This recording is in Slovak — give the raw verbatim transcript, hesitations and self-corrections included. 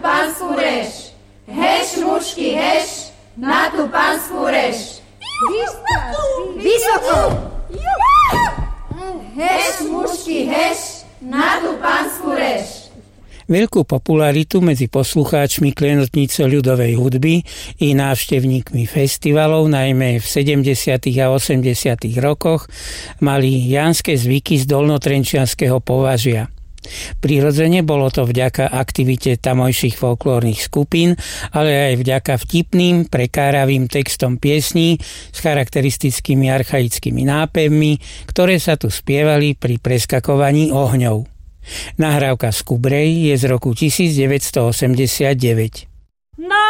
panskú reš. Heš, mužky, heš, na tú panskú reš. Vysoko! Heš, mužky, heš, na tú panskú reš. Veľkú popularitu medzi poslucháčmi klenotnice ľudovej hudby i návštevníkmi festivalov, najmä v sedemdesiatych a osemdesiatych rokoch, mali jánske zvyky z dolnotrenčianskeho považia. Prirodzene bolo to vďaka aktivite tamojších folklórnych skupín, ale aj vďaka vtipným, prekáravým textom piesní s charakteristickými archaickými nápevmi, ktoré sa tu spievali pri preskakovaní ohňov. Nahrávka z Kubrej je z roku devätnásť osemdesiatdeväť.